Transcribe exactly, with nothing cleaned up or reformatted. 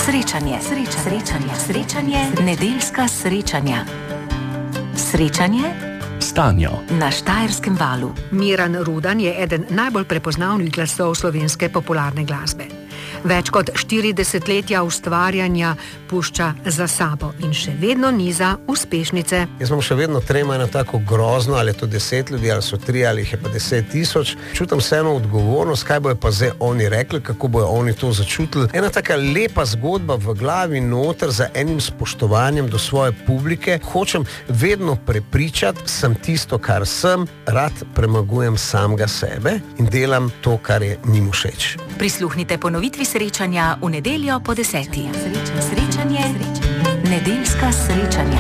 Srečanje, srečanje, srečanje, srečanje, nedeljska srečanja. Srečanje s Tanjo na Štajerskem valu. Miran Rudan je eden najbolj prepoznavnih glasov slovenske popularne glasbe. Več kot štiri desetletja ustvarjanja pušča za sabo in še vedno niza uspešnice. Jaz imam še vedno trema eno tako grozno, ali je to deset ljudi, ali so tri, ali jih je pa deset tisoč. Čutim se eno odgovornost, kaj bojo pa zdaj oni rekli, kako bojo oni to začutili. Ena taka lepa zgodba v glavi noter za enim spoštovanjem do svoje publike. Hočem vedno prepričati, sem tisto, kar sem, rad premagujem samega sebe in delam to, kar je njim všeč. Prisluhnite ponovitvi srečanja v nedeljo po deseti. Srečanje, srečanje, nedeljska srečanja.